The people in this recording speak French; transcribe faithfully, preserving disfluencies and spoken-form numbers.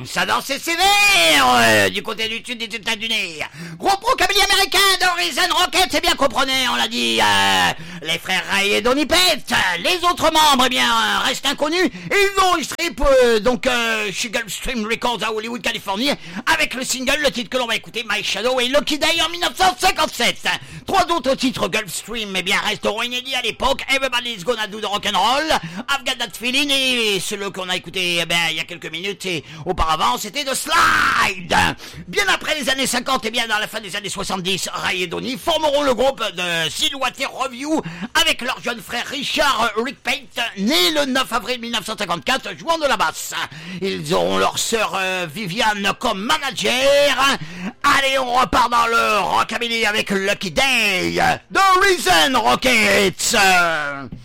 Ça dansait sévère euh, du côté du sud des États-Unis. Groupe rockabilly américain de Reason Rocket, c'est bien comprenez, on l'a dit. Euh, les frères Ray et Donny Pett. Les autres membres, eh bien, euh, restent inconnus. Ils ont enregistré euh, donc euh, chez Gulfstream Records à Hollywood, Californie, avec le single, le titre que l'on va écouter, My Shadow et Lucky Day en dix-neuf cent cinquante-sept. Trois autres titres Gulfstream, eh bien, resteront inédits à l'époque. Everybody's Gonna Do the Rock'n'Roll, I've Got That Feeling, et celui qu'on a écouté eh bien, il y a quelques minutes et auparavant, c'était The Slide. Bien après les années cinquante, et eh bien dans la fin des années soixante-dix, Ray et Donny formeront le groupe de Silhouette Review avec leur jeune frère Richard Rick Pate, né le neuf avril mille neuf cent cinquante-quatre, jouant de la basse. Ils auront leur sœur euh, Viviane comme manager. Allez, on repart dans le rockabilly avec Lucky Day, The Reason Rockets.